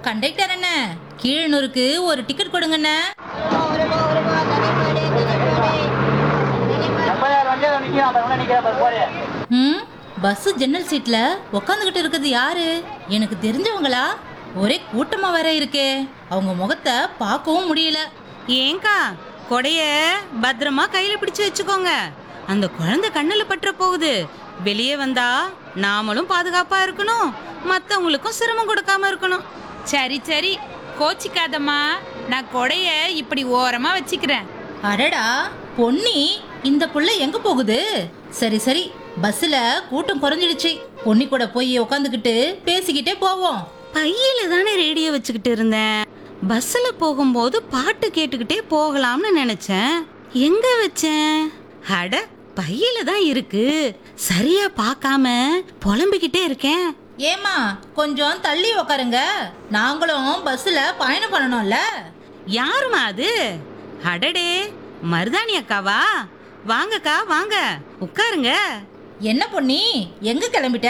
Conductor அண்ணே, கீழனூருக்கு ஒரு ticket கொடுங்கண்ணே. ம், பஸ் ஜன்னல் சீட்ல உக்காந்துகிட்டு இருக்குது யாரு? எனக்கு தெரிஞ்சவங்களா? ஒரே கூட்டமா வேற இருக்கே. அவங்க முகத்தை பார்க்கவும் முடியல. ஏங்கா, கொடைய பத்திரமா கையில பிடிச்சு வச்சுக்கோங்க. அந்த குழந்தை கண்ணுல பற்ற போகுது. வெளியே வந்தா நாமளும் பாதுகாப்பா இருக்கணும், மத்தவங்களுக்கும் சிரமம் கொடுக்காம இருக்கணும். சரி சரி, கோச்சிக்காதம்மா. நான் கொடைய இப்படி ஓரமா வச்சுக்கிறேன். அடடா பொன்னி, இந்த புள்ள எங்க போகுது? சரி சரி, பஸ்ல கூட்டம் குறைஞ்சிடுச்சு. பொன்னி கூட போய் உக்காந்துக்கிட்டு பேசிக்கிட்டே போவோம். பையில தானே ரேடியோ வச்சுக்கிட்டு இருந்தேன். பஸ்ல போகும்போது பாட்டு கேட்டுக்கிட்டே போகலாம்னு நினைச்சேன். எங்க வச்சேன்? அட, பையில தான் இருக்கு. சரியா பார்க்காம புலம்பிக்கிட்டே இருக்கேன். ஏமா, கொஞ்சம் தள்ளி உக்காருங்க. நாங்களும் பஸ்ல பயணம் பண்ணணும்ல. யாருமா அது? அடடே, மருதாணி அக்காவா? வாங்கக்கா வாங்க, உட்காருங்க. என்ன பொன்னி, எங்க கிளம்பிட்ட?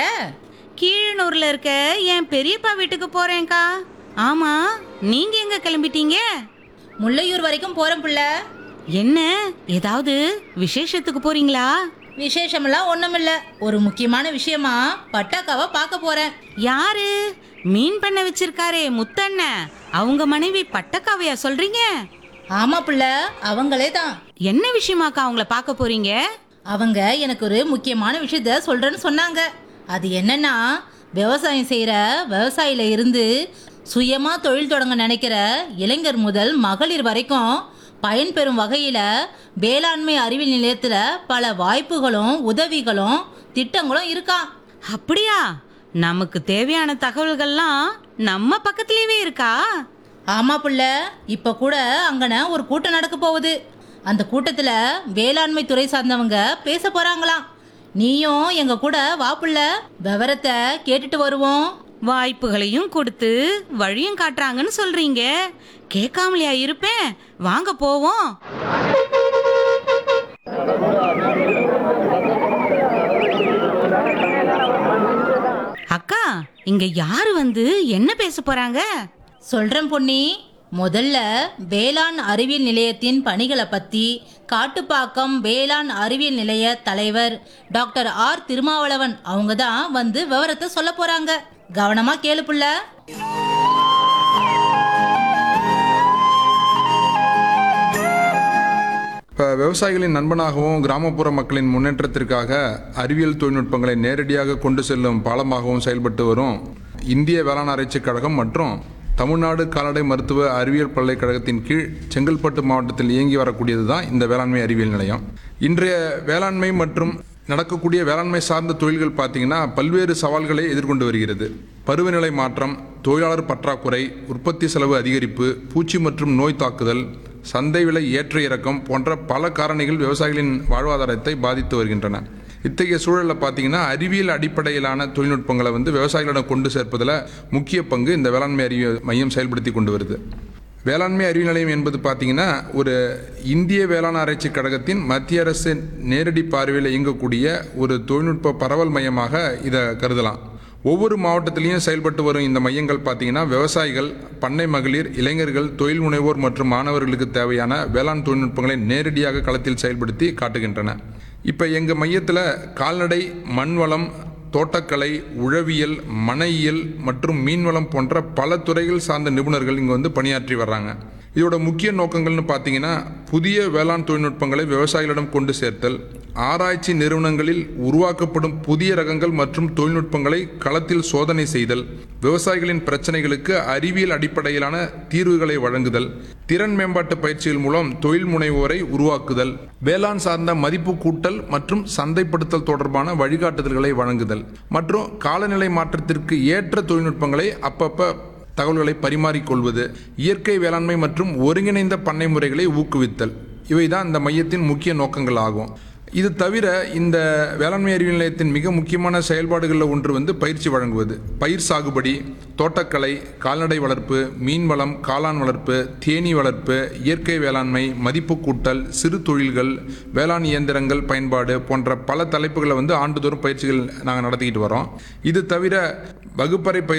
கீழனூர்ல இருக்க என் பெரியப்பா வீட்டுக்கு போறேன்க்கா. ஆமா, நீங்க எங்க கிளம்பிட்டீங்க? முல்லையூர் வரைக்கும் போறேன் புள்ள. என்ன, ஏதாவது விசேஷத்துக்கு போறீங்களா? விசேஷமெல்லாம் ஒண்ணுமில்ல. ஒரு முக்கியமான விஷயமா பட்டாக்காவை பார்க்க போறேன். யாரு? மீன் பண்ண வச்சிருக்காரே முத்தண்ணன், அவங்க மனைவி பட்டக்காவையா சொல்றீங்க? ஆமா புள்ள, அவங்களே தான். என்ன விஷயமாக்கா அவங்கள பார்க்க போறீங்க? அவங்க எனக்கு ஒரு முக்கியமான விஷயத்த சொல்றேன்னு சொன்னாங்க. அது என்னன்னா, விவசாயம் செய்யற விவசாயில இருந்து சுயமா தொழில் தொடங்க நினைக்கிற இளைஞர் முதல் மகளிர் வரைக்கும் பயன்பெறும் வகையில வேளாண்மை அறிவியல் நிலையத்துல பல வாய்ப்புகளும் உதவிகளும் திட்டங்களும் இருக்கா. அப்படியா? நமக்கு தேவையான தகவல்கள்லாம் நம்ம பக்கத்துலயே இருக்கா? ஆமா புள்ள, இப்ப கூட அங்கன ஒரு கூட்டம் நடக்க போகுது. அந்த கூட்டத்துல வேளாண்மை துறை சார்ந்தவங்க பேச போறாங்களாம். நீயும் எங்க கூட வா புள்ள, விவரத்தை கேட்டுட்டு வருவோம். வாய்ப்புகளையும் கொடுத்து வழியும் காட்டுறாங்கன்னு சொல்றீங்க. கேட்காமலையா இருப்பேன்? வாங்க போவோம். அக்கா, இங்க யாரு வந்து என்ன பேச போறாங்க? சொல்றேன் பொன்னி. முதல்ல வேளாண் அறிவியல் நிலையத்தின் பணிகளை பத்தி காட்டுப்பாக்கம் வேளாண் அறிவியல் நிலைய தலைவர் டாக்டர் ஆர் திருமாவளவன் அவங்க தான் வந்து விவரத்தை சொல்ல போறாங்க. கவனமா கேளு புள்ள. இப்போ விவசாயிகளின் நண்பனாகவும் கிராமப்புற மக்களின் முன்னேற்றத்திற்காக அறிவியல் தொழில்நுட்பங்களை நேரடியாக கொண்டு செல்லும் பாலமாகவும் செயல்பட்டு வரும் இந்திய வேளாண் ஆராய்ச்சிக் கழகம் மற்றும் தமிழ்நாடு கால்நடை மருத்துவ அறிவியல் பல்கலைக்கழகத்தின் கீழ் செங்கல்பட்டு மாவட்டத்தில் இயங்கி வரக்கூடியது தான் இந்த வேளாண்மை அறிவியல் நிலையம். இன்றைய வேளாண்மை மற்றும் நடக்கக்கூடிய வேளாண்மை சார்ந்த தொழில்கள் பார்த்தீங்கன்னா பல்வேறு சவால்களை எதிர்கொண்டு வருகிறது. பருவநிலை மாற்றம், தொழிலாளர் பற்றாக்குறை, உற்பத்தி செலவு அதிகரிப்பு, பூச்சி மற்றும் நோய் தாக்குதல், சந்தை விலை ஏற்ற இறக்கம் போன்ற பல காரணிகள் விவசாயிகளின் வாழ்வாதாரத்தை பாதித்து வருகின்றன. இத்தகைய சூழலில் பார்த்தீங்கன்னா அறிவியல் அடிப்படையிலான தொழில்நுட்பங்களை விவசாயிகளிடம் கொண்டு சேர்ப்பதில் முக்கிய பங்கு இந்த வேளாண்மை அறிவியல் மையம் செயல்படுத்தி கொண்டு வருது. வேளாண்மை அறிவியல் நிலையம் என்பது பார்த்தீங்கன்னா ஒரு இந்திய வேளாண் ஆராய்ச்சி கழகத்தின் மத்திய அரசு நேரடி பார்வையில் இயங்கக்கூடிய ஒரு தொழில்நுட்ப பரவல் மையமாக இதை கருதலாம். ஒவ்வொரு மாவட்டத்திலையும் செயல்பட்டு வரும் இந்த மையங்கள் பார்த்தீங்கன்னா விவசாயிகள், பண்ணை மகளிர், இளைஞர்கள், தொழில் முனைவோர் மற்றும் மாணவர்களுக்கு தேவையான வேளாண் தொழில்நுட்பங்களை நேரடியாக களத்தில் செயல்படுத்தி காட்டுகின்றன. இப்போ எங்கள் மையத்தில் கால்நடை, மண்வளம், தோட்டக்கலை, உழவியல், மனையியல் மற்றும் மீன்வளம் போன்ற பல துறைகள் சார்ந்த நிபுணர்கள் இங்கே பணியாற்றி வர்றாங்க. இதோட முக்கிய நோக்கங்கள்னு பார்த்தீங்கன்னா புதிய வேளாண் தொழில்நுட்பங்களை விவசாயிகளிடம் கொண்டு சேர்த்தல், ஆராய்ச்சி நிறுவனங்களில் உருவாக்கப்படும் புதிய ரகங்கள் மற்றும் தொழில்நுட்பங்களை களத்தில் சோதனை செய்தல், விவசாயிகளின் பிரச்சனைகளுக்கு அறிவியல் அடிப்படையிலான தீர்வுகளை வழங்குதல், திறன் மேம்பாட்டு பயிற்சிகள் மூலம் தொழில் முனைவோரை உருவாக்குதல், வேளாண் சார்ந்த மதிப்பு கூட்டல் மற்றும் சந்தைப்படுத்தல் தொடர்பான வழிகாட்டுதல்களை வழங்குதல் மற்றும் காலநிலை மாற்றத்திற்கு ஏற்ற தொழில்நுட்பங்களை அப்பப்ப தகவல்களை பரிமாறிக்கொள்வது, இயற்கை வேளாண்மை மற்றும் ஒருங்கிணைந்த பண்ணை முறைகளை ஊக்குவித்தல், இவைதான் இந்த மையத்தின் முக்கிய நோக்கங்கள் ஆகும். இது தவிர இந்த வேளாண்மை அறிவியல் நிலையத்தின் மிக முக்கியமான செயல்பாடுகளில் ஒன்று பயிற்சி வழங்குவது. பயிர் சாகுபடி, தோட்டக்கலை, கால்நடை வளர்ப்பு, மீன்வளம், காளான் வளர்ப்பு, தேனீ வளர்ப்பு, இயற்கை வேளாண்மை, மதிப்பு கூட்டல், சிறு தொழில்கள், வேளாண் இயந்திரங்கள் பயன்பாடு போன்ற பல தலைப்புகளை ஆண்டுதோறும் பயிற்சிகள் நாங்கள் நடத்திக்கிட்டு வரோம். இது தவிர வகுப்பறை